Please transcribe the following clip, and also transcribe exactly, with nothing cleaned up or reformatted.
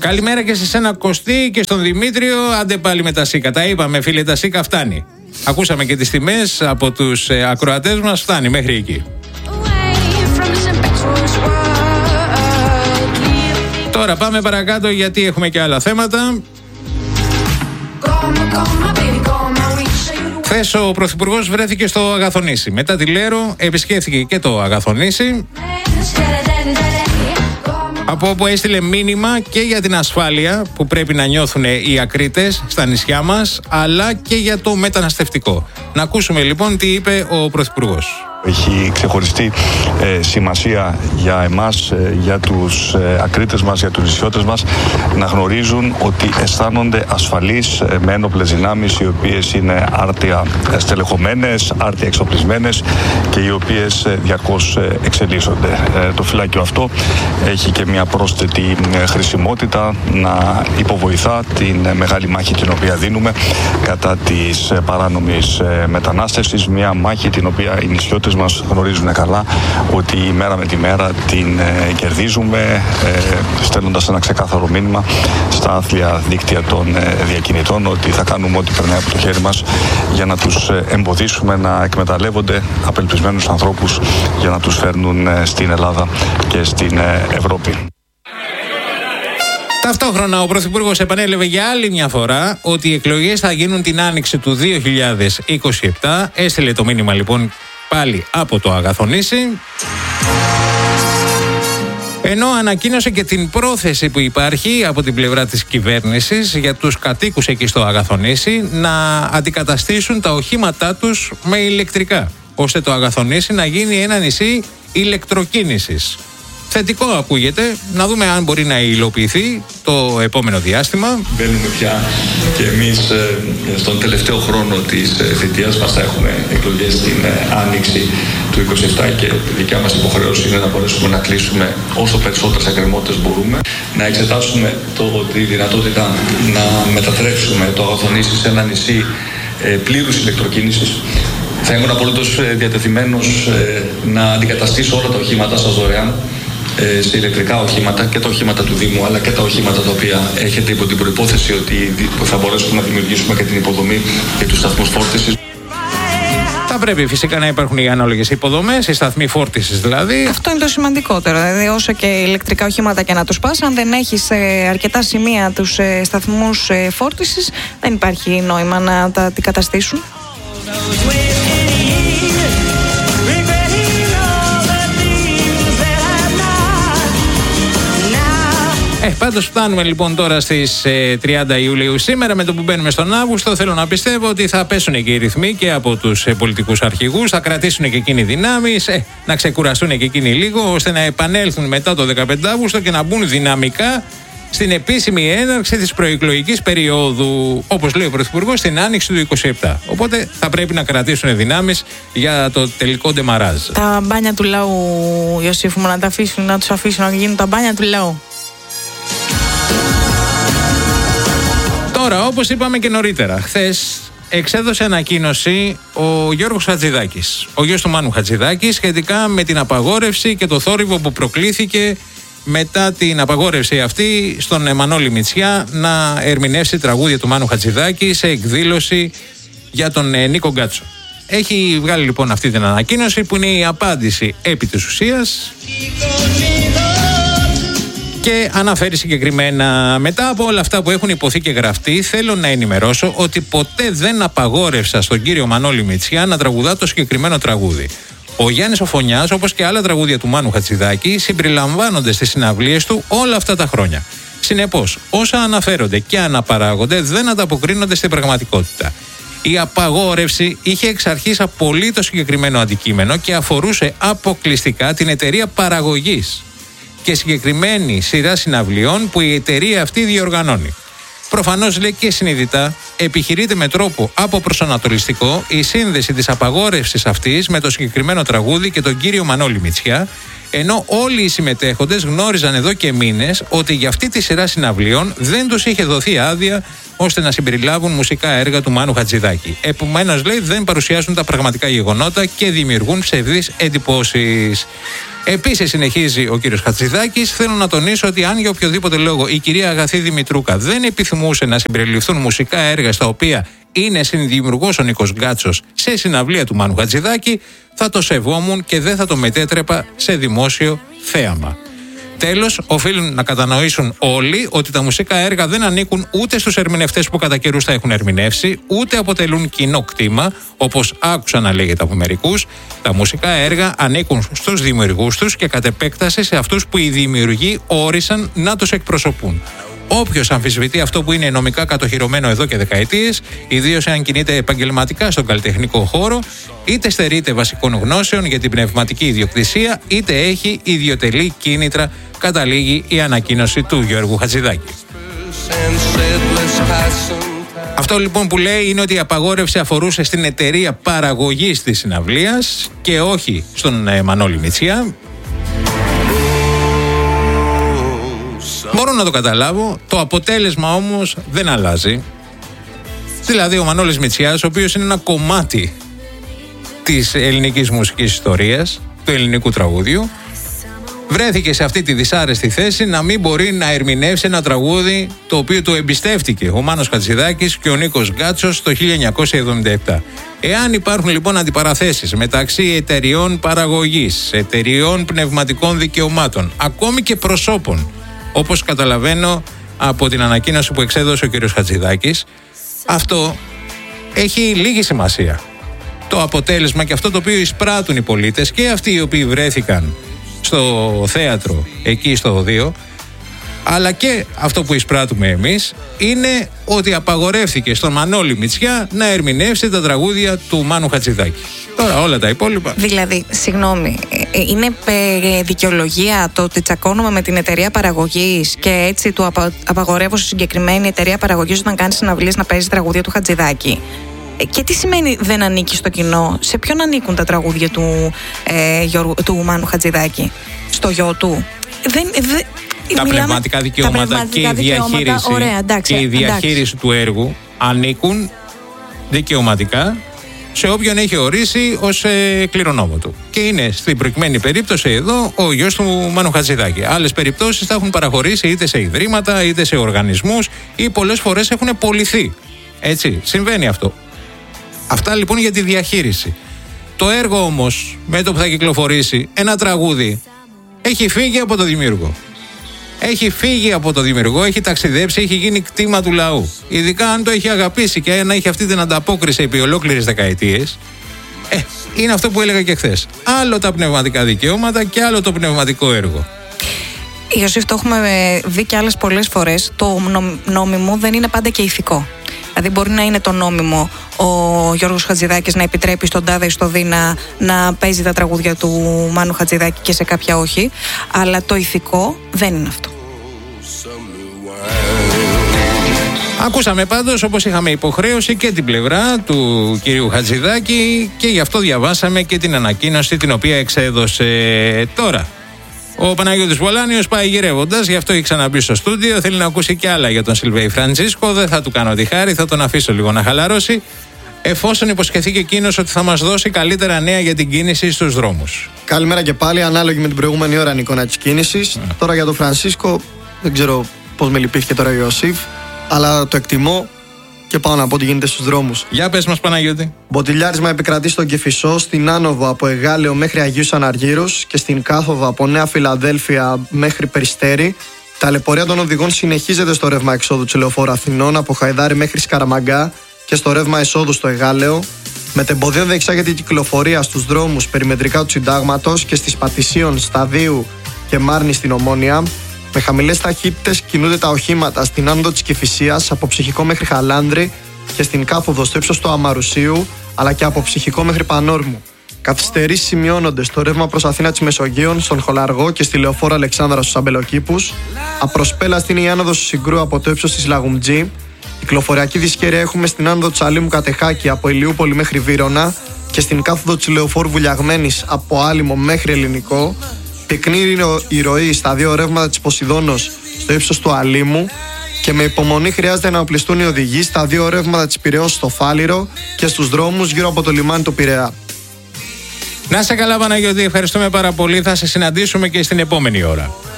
Καλημέρα και σε σένα Κωστή και στον Δημήτριο. Άντε πάλι με τα σίκα. Τα είπαμε φίλε, τα σίκα φτάνει. Ακούσαμε και τις τιμές από τους ε, ακροατές μας. Φτάνει μέχρι εκεί. Τώρα πάμε παρακάτω γιατί έχουμε και άλλα θέματα. Χθες ο Πρωθυπουργός βρέθηκε στο Αγαθονήσι. Μετά τη Λέρο επισκέφθηκε και το Αγαθονήσι, από όπου έστειλε μήνυμα και για την ασφάλεια που πρέπει να νιώθουν οι ακρίτες στα νησιά μας, αλλά και για το μεταναστευτικό. Να ακούσουμε λοιπόν τι είπε ο Πρωθυπουργός. Έχει ξεχωριστή ε, σημασία για εμάς, ε, για τους ε, ακρίτες μας, για τους νησιώτες μας, να γνωρίζουν ότι αισθάνονται ασφαλείς ε, με ένοπλες δυνάμεις οι οποίες είναι άρτια στελεχωμένες, άρτια εξοπλισμένες και οι οποίες ε, διαρκώς ε, εξελίσσονται. Ε, το φυλάκιο αυτό έχει και μια πρόσθετη ε, χρησιμότητα να υποβοηθά την ε, μεγάλη μάχη την οποία δίνουμε κατά της ε, παράνομης ε, μετανάστευσης, μια μάχη την οποία οι νησιώτες μας γνωρίζουν καλά ότι μέρα με τη μέρα την ε, κερδίζουμε, ε, στέλνοντας ένα ξεκάθαρο μήνυμα στα άθλια δίκτυα των ε, διακινητών ότι θα κάνουμε ό,τι περνάει από το χέρι μας για να τους ε, εμποδίσουμε να εκμεταλλεύονται απελπισμένους ανθρώπους για να τους φέρνουν ε, στην Ελλάδα και στην ε, Ευρώπη. Ταυτόχρονα ο Πρωθυπουργός επανέλαβε για άλλη μια φορά ότι οι εκλογές θα γίνουν την άνοιξη του δύο χιλιάδες είκοσι επτά. Έστειλε το μήνυμα λοιπόν πάλι από το Αγαθονήσι, ενώ ανακοίνωσε και την πρόθεση που υπάρχει από την πλευρά της κυβέρνησης για τους κατοίκους εκεί στο Αγαθονήσι να αντικαταστήσουν τα οχήματά τους με ηλεκτρικά, ώστε το Αγαθονήσι να γίνει ένα νησί ηλεκτροκίνησης. Θετικό ακούγεται, να δούμε αν μπορεί να υλοποιηθεί το επόμενο διάστημα. Μπαίνουμε πια και εμείς στον τελευταίο χρόνο της θητείας μας, θα έχουμε εκλογές την άνοιξη του είκοσι επτά και η δικιά μας υποχρέωση είναι να μπορέσουμε να κλείσουμε όσο περισσότερες εκκρεμότητες μπορούμε, να εξετάσουμε το, τη δυνατότητα να μετατρέψουμε το Αγαθονήσι σε ένα νησί πλήρους ηλεκτροκίνησης. Θα ήμουν απολύτως διατεθειμένος να αντικαταστήσω όλα τα οχήματα σας δωρεάν σε ηλεκτρικά οχήματα, και τα οχήματα του Δήμου αλλά και τα οχήματα τα οποία έχετε, υπό την προϋπόθεση ότι θα μπορέσουμε να δημιουργήσουμε και την υποδομή και τους σταθμούς φόρτισης. Θα πρέπει φυσικά να υπάρχουν οι ανάλογες υποδομές, οι σταθμοί φόρτισης δηλαδή. Αυτό είναι το σημαντικότερο. Δηλαδή, όσο και ηλεκτρικά οχήματα και να τους πας, αν δεν έχεις ε, αρκετά σημεία τους ε, σταθμούς ε, φόρτισης, δεν υπάρχει νόημα να τα αντικαταστήσουν. Ε, πάντως φτάνουμε λοιπόν τώρα στις ε, τριάντα Ιουλίου σήμερα. Με το που μπαίνουμε στον Αύγουστο, θέλω να πιστεύω ότι θα πέσουν και οι ρυθμοί και από τους ε, πολιτικούς αρχηγούς. Θα κρατήσουν και εκείνοι δυνάμεις, ε, να ξεκουραστούν και εκείνοι λίγο, ώστε να επανέλθουν μετά το δεκαπέντε Αύγουστο και να μπουν δυναμικά στην επίσημη έναρξη της προεκλογικής περίοδου, όπως λέει ο Πρωθυπουργός, στην άνοιξη του είκοσι επτά. Οπότε θα πρέπει να κρατήσουν δυνάμεις για το τελικό ντεμαράζ. Τα μπάνια του λαού, Ιωσήφ μου, να τα αφήσουν, να τους αφήσουν να γίνουν τα μπάνια του λαού. Τώρα, όπως είπαμε και νωρίτερα, χθες εξέδωσε ανακοίνωση ο Γιώργος Χατζηδάκης, ο γιος του Μάνου Χατζηδάκη, σχετικά με την απαγόρευση και το θόρυβο που προκλήθηκε μετά την απαγόρευση αυτή στον Εμμανόλη Μητσιά να ερμηνεύσει τραγούδια του Μάνου Χατζηδάκη σε εκδήλωση για τον Νίκο Γκάτσο. Έχει βγάλει λοιπόν αυτή την ανακοίνωση που είναι η απάντηση επί της ουσίας και αναφέρει συγκεκριμένα: μετά από όλα αυτά που έχουν υποθεί και γραφτεί, θέλω να ενημερώσω ότι ποτέ δεν απαγόρευσα στον κύριο Μανώλη Μητσιά να τραγουδά το συγκεκριμένο τραγούδι. Ο Γιάννης ο Φωνιάς, όπως και άλλα τραγούδια του Μάνου Χατζηδάκη, συμπεριλαμβάνονται στις συναυλίες του όλα αυτά τα χρόνια. Συνεπώς, όσα αναφέρονται και αναπαράγονται δεν ανταποκρίνονται στην πραγματικότητα. Η απαγόρευση είχε εξ αρχής απολύτως το συγκεκριμένο αντικείμενο και αφορούσε αποκλειστικά την εταιρεία παραγωγής και συγκεκριμένη σειρά συναυλιών που η εταιρεία αυτή διοργανώνει. Προφανώς, λέει, και συνειδητά επιχειρείται με τρόπο αποπροσανατολιστικό η σύνδεση της απαγόρευσης αυτής με το συγκεκριμένο τραγούδι και τον κύριο Μανώλη Μητσιά, ενώ όλοι οι συμμετέχοντες γνώριζαν εδώ και μήνες ότι για αυτή τη σειρά συναυλιών δεν τους είχε δοθεί άδεια ώστε να συμπεριλάβουν μουσικά έργα του Μάνου Χατζηδάκη. Επομένως, λέει, δεν παρουσιάζουν τα πραγματικά γεγονότα και δημιουργούν ψευδείς εντυπώσεις. Επίσης, συνεχίζει ο κύριος Χατζηδάκης, θέλω να τονίσω ότι αν για οποιοδήποτε λόγο η κυρία Αγαθή Δημητρούκα δεν επιθυμούσε να συμπεριληφθούν μουσικά έργα στα οποία είναι συνδημιουργός ο Νίκος Γκάτσος σε συναυλία του Μάνου Χατζηδάκη, θα το σεβόμουν και δεν θα το μετέτρεπα σε δημόσιο θέαμα. Τέλος, οφείλουν να κατανοήσουν όλοι ότι τα μουσικά έργα δεν ανήκουν ούτε στους ερμηνευτές που κατά καιρούς τα έχουν ερμηνεύσει, ούτε αποτελούν κοινό κτήμα, όπως άκουσα να λέγεται από μερικούς. Τα μουσικά έργα ανήκουν στους δημιουργούς τους και κατ' επέκταση σε αυτούς που οι δημιουργοί όρισαν να τους εκπροσωπούν. Όποιος αμφισβητεί αυτό που είναι νομικά κατοχυρωμένο εδώ και δεκαετίες, ιδίως εάν κινείται επαγγελματικά στον καλλιτεχνικό χώρο, είτε στερείται βασικών γνώσεων για την πνευματική ιδιοκτησία, είτε έχει ιδιωτελή κίνητρα, καταλήγει η ανακοίνωση του Γιώργου Χατζηδάκη. Αυτό λοιπόν που λέει είναι ότι η απαγόρευση αφορούσε στην εταιρεία παραγωγής της συναυλίας και όχι στον ε, Μανώλη Μητσιά. Μπορώ να το καταλάβω, το αποτέλεσμα όμως δεν αλλάζει. Δηλαδή ο Μανώλης Μητσιάς, ο οποίος είναι ένα κομμάτι της ελληνικής μουσικής ιστορίας, του ελληνικού τραγούδιου, βρέθηκε σε αυτή τη δυσάρεστη θέση να μην μπορεί να ερμηνεύσει ένα τραγούδι το οποίο του εμπιστεύτηκε ο Μάνος Χατζηδάκης και ο Νίκος Γκάτσος το χίλια εννιακόσια εβδομήντα επτά. Εάν υπάρχουν λοιπόν αντιπαραθέσεις μεταξύ εταιριών παραγωγής, εταιριών πνευματικών δικαιωμάτων, ακόμη και προσώπων, όπως καταλαβαίνω από την ανακοίνωση που εξέδωσε ο κ. Χατζηδάκης, αυτό έχει λίγη σημασία. Το αποτέλεσμα και αυτό το οποίο εισπράττουν οι πολίτες και αυτοί οι οποίοι βρέθηκαν στο θέατρο εκεί στο Οδείο, αλλά και αυτό που εισπράττουμε εμείς, είναι ότι απαγορεύθηκε στον Μανώλη Μητσιά να ερμηνεύσει τα τραγούδια του Μάνου Χατζηδάκη. Τώρα όλα τα υπόλοιπα. Δηλαδή, συγγνώμη, είναι δικαιολογία το ότι τσακώνουμε με την εταιρεία παραγωγής και έτσι του απα, απαγορεύω στη συγκεκριμένη εταιρεία παραγωγής όταν κάνει συναυλίες να παίζει τραγούδια του Χατζηδάκη? Και τι σημαίνει δεν ανήκει στο κοινό? Σε ποιον ανήκουν τα τραγούδια του, ε, Γιώργου, του Μάνου Χατζηδάκη? Στο γιο του? Δεν, δε, τα, μιλάμε, πνευματικά δικαιώματα τα πνευματικά και η διαχείριση, ωραία, εντάξει, και η διαχείριση εντάξει. του έργου ανήκουν δικαιωματικά σε όποιον έχει ορίσει ως ε, κληρονόμο του. Και είναι στην προκειμένη περίπτωση εδώ ο γιος του Μάνου Χατζηδάκη. Άλλες περιπτώσεις θα έχουν παραχωρήσει είτε σε ιδρύματα είτε σε οργανισμούς ή πολλές φορές έχουν πωληθεί. Έτσι, συμβαίνει αυτό. Αυτά λοιπόν για τη διαχείριση. Το έργο όμως, με το που θα κυκλοφορήσει, ένα τραγούδι έχει φύγει από το δημιουργό. Έχει φύγει από το δημιουργό, έχει ταξιδέψει, έχει γίνει κτήμα του λαού. Ειδικά αν το έχει αγαπήσει και αν έχει αυτή την ανταπόκριση επί ολόκληρες δεκαετίες. Ε, είναι αυτό που έλεγα και χθες. Άλλο τα πνευματικά δικαιώματα και άλλο το πνευματικό έργο. Ιωσήφ, το έχουμε δει και άλλες πολλές φορές. Το νόμιμο δεν είναι πάντα και ηθικό. Δηλαδή, μπορεί να είναι το νόμιμο ο Γιώργος Χατζηδάκης να επιτρέπει στον τάδε ή στο Δίνα να παίζει τα τραγούδια του Μάνου Χατζηδάκη και σε κάποια όχι. Αλλά το ηθικό δεν είναι αυτό. Ακούσαμε πάντως, όπως είχαμε υποχρέωση, και την πλευρά του κυρίου Χατζηδάκη και γι' αυτό διαβάσαμε και την ανακοίνωση την οποία εξέδωσε τώρα. Ο Παναγιώτης Βολάνιος πάει γυρεύοντας, γι' αυτό έχει ξαναμπεί στο στούντιο. Θέλει να ακούσει και άλλα για τον Σιλβέη Φραντζίσκο. Δεν θα του κάνω τη χάρη, θα τον αφήσω λίγο να χαλαρώσει, εφόσον υποσχεθεί και εκείνος ότι θα μας δώσει καλύτερα νέα για την κίνηση στους δρόμους. Καλημέρα και πάλι, ανάλογη με την προηγούμενη ώρα εικόνα της κίνησης. Yeah. Τώρα για τον Φρανσίσκο, δεν ξέρω πώς με λυπήθηκε τώρα ο Ιωσήφ, αλλά το εκτιμώ και πάω να πω τι γίνεται στους δρόμους. Για πες μας, Παναγιώτη. Μποτιλιάρισμα επικρατεί στον Κηφισό, στην άνοδο από Εγάλεο μέχρι Αγίους Αναργύρους και στην κάθοδο από Νέα Φιλαδέλφια μέχρι Περιστέρι. Ταλαιπωρία των οδηγών συνεχίζεται στο ρεύμα εξόδου του λεωφόρου Αθηνών από Χαϊδάρι μέχρι Σκαραμαγκά και στο ρεύμα εσόδου στο Εγάλεο. Μετεμποδίων διεξάγεται η κυκλοφορία στους δρόμους περιμετρικά του Συντάγματος και στις Πατησίων, Σταδίου και Μάρνη στην Ομόνια. Με χαμηλές ταχύτητες κινούνται τα οχήματα στην άνοδο της Κηφισίας από Ψυχικό μέχρι Χαλάνδρη και στην κάθοδο στο ύψος του Αμαρουσίου, αλλά και από Ψυχικό μέχρι Πανόρμου. Καθυστερήσεις σημειώνονται στο ρεύμα προς Αθήνα της Μεσογείων, στον Χολαργό και στη λεωφόρο Αλεξάνδρα στους Αμπελοκήπους. Απροσπέλαστη είναι η άνοδος του Συγκρού από το ύψος της Λαγουμτζή. Κυκλοφοριακή δυσκέρεια έχουμε στην άνοδο του Αλήμου Κατεχάκη από Ηλιούπολη μέχρι Βύρωνα και στην κάθοδο της λεωφόρου Βουλιαγμένης από Άλυμο μέχρι Ελληνικό. Πυκνή είναι η ροή στα δύο ρεύματα της Ποσειδώνος στο ύψος του Αλήμου και με υπομονή χρειάζεται να οπλιστούν οι οδηγοί στα δύο ρεύματα της Πειραιώς στο Φάληρο και στους δρόμους γύρω από το λιμάνι του Πειραιά. Να σε καλά, Παναγιώτη, ευχαριστούμε πάρα πολύ. Θα σε συναντήσουμε και στην επόμενη ώρα.